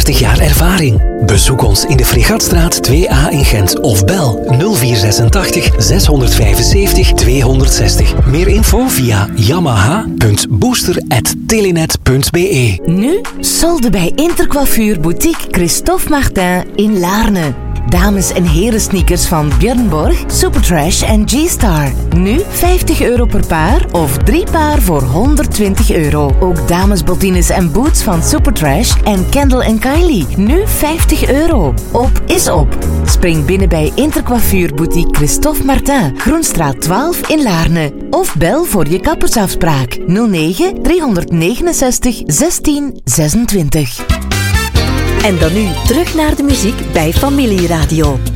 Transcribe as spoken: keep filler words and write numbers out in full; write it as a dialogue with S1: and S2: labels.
S1: vijfenveertig jaar ervaring. Bezoek ons in de Fregatstraat twee A in Gent of bel nul vier zesentachtig zeshonderdvijfenzeventig tweehonderdzestig. Meer info via yamaha punt booster at telenet punt be.
S2: Nu solde bij Intercoiffure Boutique Christophe Martin in Laarne. Dames- en heren sneakers van Björn Borg, Supertrash en G-Star. Nu vijftig euro per paar of drie paar voor honderdtwintig euro. Ook damesbottines en boots van Supertrash en Kendall en Kylie. Nu vijftig euro. Op is op. Spring binnen bij Intercoiffure Boutique Christophe Martin, Groenstraat twaalf in Laarne. Of bel voor je kappersafspraak nul negen driehonderdnegenenzestig zestien zesentwintig.
S3: En dan nu terug naar de muziek bij Familieradio.